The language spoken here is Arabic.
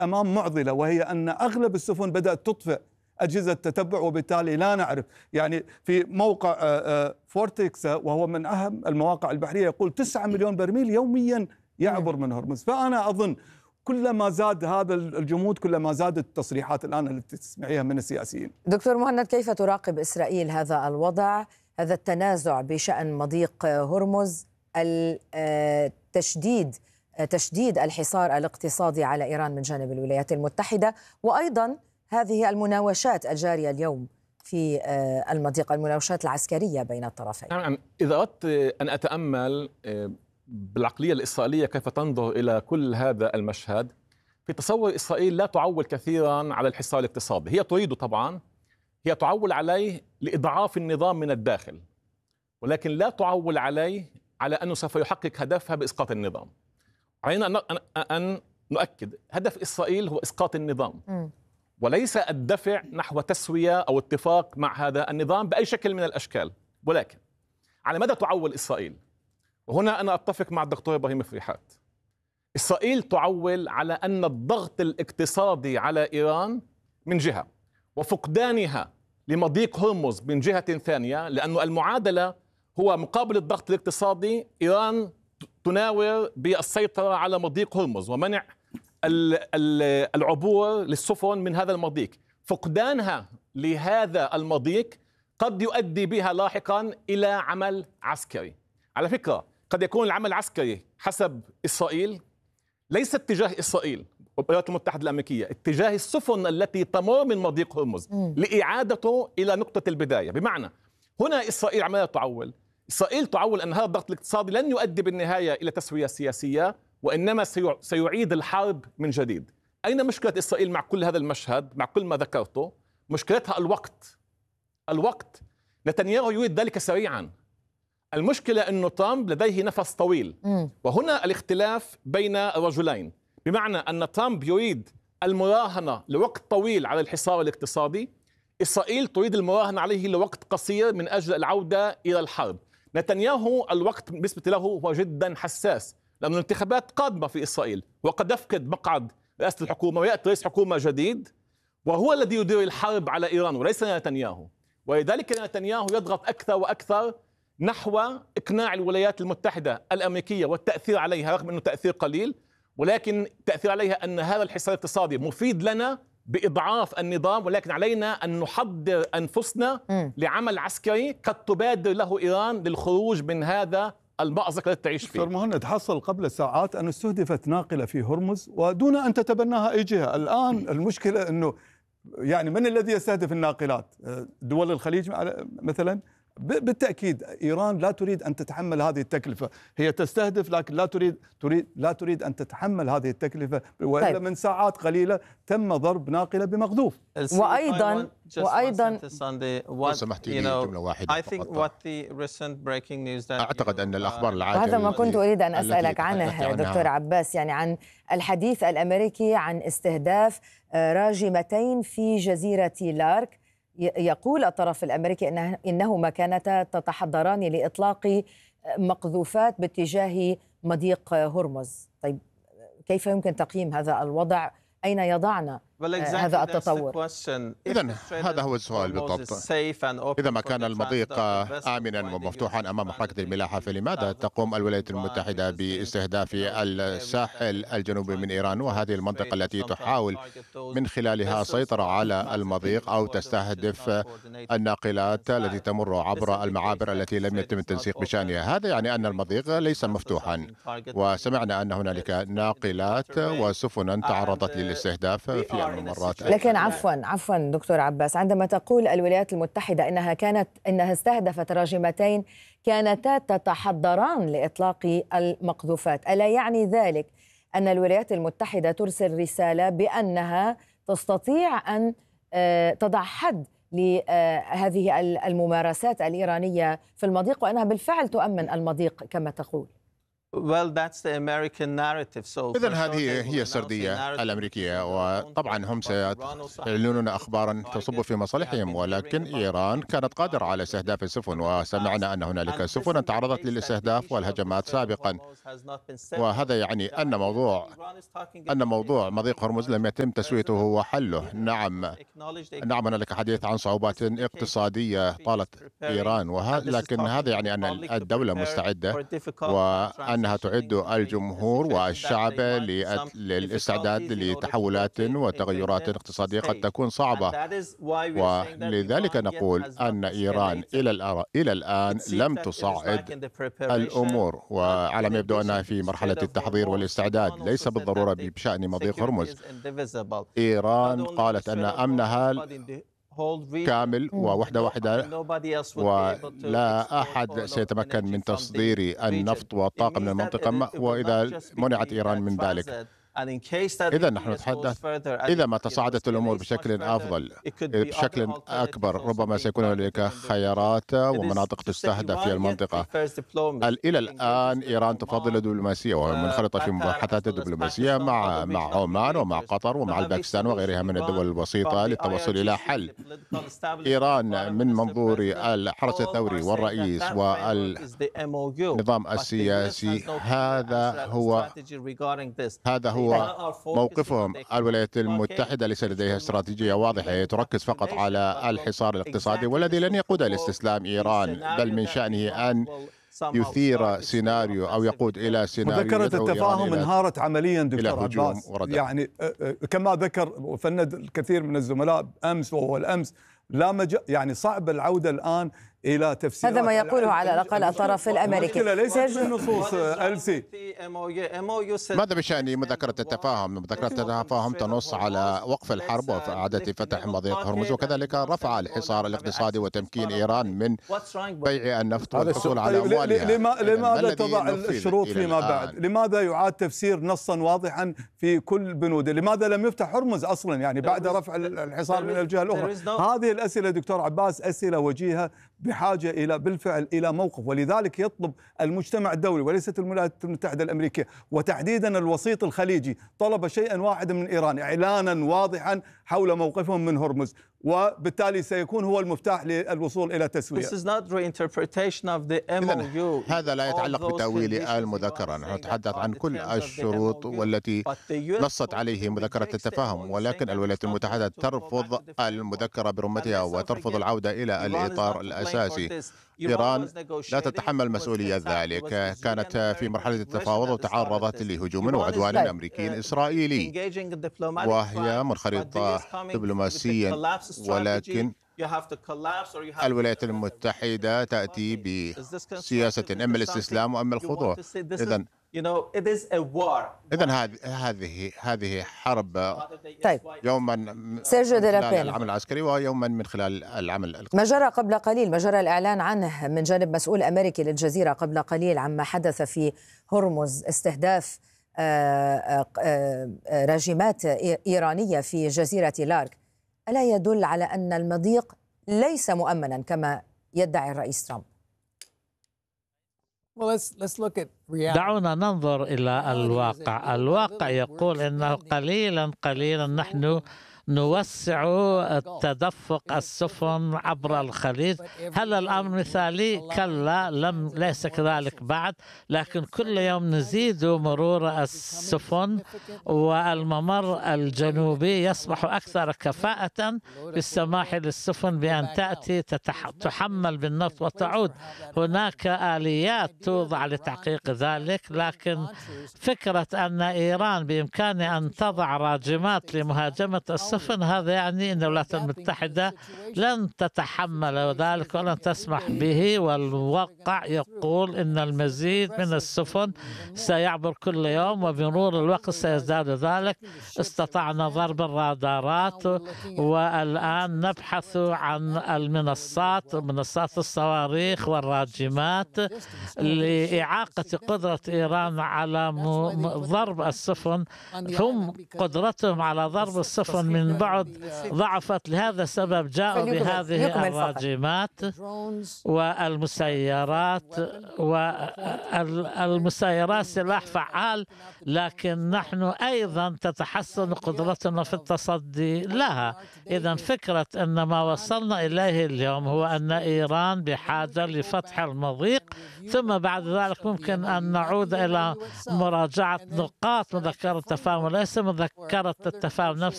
أمام معضلة، وهي أن أغلب السفن بدأت تطفئ أجهزة تتبع، وبالتالي لا نعرف. يعني في موقع فورتكسا وهو من أهم المواقع البحرية يقول 9 مليون برميل يوميا يعبر من هرمز. فأنا أظن كلما زاد هذا الجمود كلما زادت التصريحات الآن التي تسمعيها من السياسيين. دكتور مهند، كيف تراقب إسرائيل هذا الوضع، هذا التنازع بشأن مضيق هرمز، تشديد الحصار الاقتصادي على إيران من جانب الولايات المتحدة، وأيضا هذه المناوشات الجارية اليوم في المضيق، المناوشات العسكرية بين الطرفين؟ نعم، إذا أردت أن أتأمل بالعقلية الإسرائيلية كيف تنظر إلى كل هذا المشهد، في تصور إسرائيل لا تعول كثيرا على الحصار الاقتصادي. هي تريد طبعا، هي تعول عليه لإضعاف النظام من الداخل، ولكن لا تعول عليه على أنه سوف يحقق هدفها بإسقاط النظام. علينا أن نؤكد هدف إسرائيل هو إسقاط النظام، وليس الدفع نحو تسوية أو اتفاق مع هذا النظام بأي شكل من الأشكال. ولكن على ماذا تعول إسرائيل؟ وهنا أنا أتفق مع الدكتور إبراهيم فريحات. إسرائيل تعول على أن الضغط الاقتصادي على إيران من جهة، وفقدانها لمضيق هرمز من جهة ثانية، لأن المعادلة هو مقابل الضغط الاقتصادي إيران تناور بالسيطرة على مضيق هرمز ومنع العبور للسفن من هذا المضيق. فقدانها لهذا المضيق قد يؤدي بها لاحقا إلى عمل عسكري. على فكرة قد يكون العمل العسكري حسب إسرائيل ليس اتجاه إسرائيل والولايات المتحدة الأمريكية، اتجاه السفن التي تمر من مضيق هرمز لإعادته إلى نقطة البداية. بمعنى هنا إسرائيل عمالة تعول، إسرائيل تعول أن هذا الضغط الاقتصادي لن يؤدي بالنهاية إلى تسوية سياسية، وإنما سيعيد الحرب من جديد. أين مشكلة إسرائيل مع كل هذا المشهد؟ مع كل ما ذكرته مشكلتها الوقت. نتنياهو يريد ذلك سريعا. المشكلة أنه ترامب لديه نفس طويل، وهنا الاختلاف بين الرجلين، بمعنى أن ترامب يريد المراهنة لوقت طويل على الحصار الاقتصادي، إسرائيل تريد المراهنة عليه لوقت قصير من أجل العودة إلى الحرب. نتنياهو الوقت بالنسبة له هو جدا حساس، لأن الانتخابات قادمة في إسرائيل، وقد يفقد مقعد رئاسة الحكومة ويأتي رئيس حكومة جديد، وهو الذي يدير الحرب على إيران وليس نتنياهو. ولذلك نتنياهو يضغط أكثر وأكثر نحو إقناع الولايات المتحدة الأمريكية والتأثير عليها، رغم أنه تأثير قليل، ولكن تأثير عليها أن هذا الحصار الاقتصادي مفيد لنا بإضعاف النظام، ولكن علينا أن نحضر أنفسنا لعمل عسكري قد تبادر له إيران للخروج من هذا المأزق الذي تعيش فيه. دكتور مهند، حصل قبل ساعات أن استهدفت ناقلة في هرمز ودون أن تتبناها أي جهة. الآن المشكلة أنه يعني من الذي يستهدف الناقلات؟ دول الخليج مثلا؟ بالتأكيد إيران لا تريد أن تتحمل هذه التكلفة، هي تستهدف لكن لا تريد أن تتحمل هذه التكلفة. وإلا من ساعات قليلة تم ضرب ناقلة بمقذوف. وأيضا لو سمحت لي جملة واحدة أعتقد أن الأخبار العاجلة، هذا ما كنت أريد أن أسألك عنه دكتور عباس، يعني عن الحديث الأمريكي عن استهداف راجمتين في جزيرة لارك. يقول الطرف الأمريكي إنهما كانتا تتحضران لإطلاق مقذوفات باتجاه مضيق هرمز. طيب كيف يمكن تقييم هذا الوضع؟ أين يضعنا هذا التطور؟ إذن هذا هو السؤال بالضبط. إذا ما كان المضيق آمنا ومفتوحا أمام حركة الملاحة، فلماذا تقوم الولايات المتحدة باستهداف الساحل الجنوبي من إيران، وهذه المنطقة التي تحاول من خلالها السيطرة على المضيق أو تستهدف الناقلات التي تمر عبر المعابر التي لم يتم التنسيق بشأنها؟ هذا يعني أن المضيق ليس مفتوحا، وسمعنا أن هنالك ناقلات وسفنا تعرضت للاستهداف في الممرات. لكن عفوا دكتور عباس، عندما تقول الولايات المتحدة إنها استهدفت راجمتين كانتا تتحضران لإطلاق المقذوفات، ألا يعني ذلك أن الولايات المتحدة ترسل رسالة بأنها تستطيع أن تضع حد لهذه الممارسات الإيرانية في المضيق، وأنها بالفعل تؤمن المضيق كما تقول؟ إذن هذه هي السردية الأمريكية، وطبعا هم سيعلنون أخبارا تصب في مصالحهم، ولكن إيران كانت قادرة على استهداف السفن، وسمعنا أن هنالك سفن تعرضت للاستهداف والهجمات سابقا، وهذا يعني أن موضوع مضيق هرمز لم يتم تسويته وحله. نعم هنالك حديث عن صعوبات اقتصادية طالت إيران، لكن هذا يعني أن الدولة مستعدة وأنها تعد الجمهور والشعب للاستعداد لتحولات وتغيرات اقتصادية قد تكون صعبة، ولذلك نقول أن إيران إلى الآن لم تصعد الأمور، وعلى ما يبدو أنها في مرحلة التحضير والاستعداد، ليس بالضرورة بشأن مضيق هرمز. إيران قالت أن أمنها كامل ووحدة ولا أحد سيتمكن من تصدير النفط والطاقة من المنطقة، وإذا منعت إيران من ذلك. إذا نحن نتحدث إذا ما تصاعدت الأمور بشكل أفضل بشكل أكبر، ربما سيكون هناك خيارات ومناطق تستهدف في المنطقة. إلى الآن إيران تفضل الدبلوماسية ومنخرطة في مباحثات الدبلوماسية مع عمان ومع قطر ومع الباكستان وغيرها من الدول الوسيطة للتوصل إلى حل. إيران من منظور الحرس الثوري والرئيس والنظام السياسي هذا هو موقفهم. الولايات المتحدة ليس لديها استراتيجية واضحة، تركز فقط على الحصار الاقتصادي والذي لن يقود إلى استسلام إيران، بل من شأنه أن يثير سيناريو أو يقود إلى سيناريو. مذكرة التفاهم انهارت عمليا دكتور عباس، يعني كما ذكر وفند الكثير من الزملاء أمس وهو الأمس، يعني صعب العودة الآن إلى تفسير هذا ما يقوله على الأقل الطرف الأمريكي. ليست بالنصوص ألسي. ماذا بشأن مذكرة التفاهم؟ مذكرة التفاهم تنص على وقف الحرب وإعادة فتح مضيق هرمز، وكذلك رفع الحصار الاقتصادي وتمكين إيران من بيع النفط والحصول على أموالها. لماذا تضع الشروط فيما بعد؟ لماذا يعاد تفسير نصا واضحا في كل بنوده؟ لماذا لم يفتح هرمز أصلا يعني بعد رفع الحصار من الجهة الأخرى؟ هذه الأسئلة دكتور عباس أسئلة وجيهة بحاجة بالفعل إلى موقف، ولذلك يطلب المجتمع الدولي وليست الولايات المتحدة الأمريكية وتحديدا الوسيط الخليجي طلب شيئا واحدا من إيران، إعلانا واضحا حول موقفهم من هرمز، وبالتالي سيكون هو المفتاح للوصول إلى تسوية. هذا لا يتعلق بتأويل المذكرة، نحن نتحدث عن كل الشروط والتي نصت عليه مذكرة التفاهم، ولكن الولايات المتحدة ترفض المذكرة برمتها وترفض العودة إلى الإطار الأساسي. إيران لا تتحمل مسؤولية ذلك، كانت في مرحلة التفاوض وتعرضت لهجوم وعدوان أمريكي إسرائيلي وهي منخرطة دبلوماسيا، ولكن الولايات المتحدة تأتي بسياسة إما الاستسلام وإما الخضوع. إذن هذه حرب، يوما من خلال العمل العسكري ويوما من خلال العمل. ما جرى قبل قليل، ما جرى الإعلان عنه من جانب مسؤول أمريكي للجزيرة قبل قليل عما حدث في هرمز، استهداف راجمات إيرانية في جزيرة لارك، ألا يدل على أن المضيق ليس مؤمنا كما يدعي الرئيس ترامب؟ دعونا ننظر إلى الواقع. الواقع يقول أنه قليلا نحن نوسع تدفق السفن عبر الخليج. هل الأمر مثالي؟ كلا، ليس كذلك بعد، لكن كل يوم نزيد مرور السفن، والممر الجنوبي يصبح أكثر كفاءة بالسماح للسفن بأن تأتي تحمل بالنفط وتعود. هناك آليات توضع لتحقيق ذلك، لكن فكرة أن إيران بإمكانها أن تضع راجمات لمهاجمة السفن، هذا يعني أن الولايات المتحدة لن تتحمل ذلك ولن تسمح به، والواقع يقول أن المزيد من السفن سيعبر كل يوم، وبمرور الوقت سيزداد ذلك. استطعنا ضرب الرادارات، والآن نبحث عن منصات الصواريخ والراجمات لإعاقة قدرة إيران على ضرب السفن. هم قدرتهم على ضرب السفن من من بعد ضعفت. لهذا السبب جاءوا بهذه الراجمات والمسيرات. والمسيرات سلاح فعال، لكن نحن أيضا تتحسن قدرتنا في التصدي لها. إذا فكرة أن ما وصلنا إليه اليوم هو أن إيران بحاجة لفتح المضيق، ثم بعد ذلك ممكن أن نعود إلى مراجعة نقاط مذكرة التفاهم وليس مذكرة التفاهم نفسها.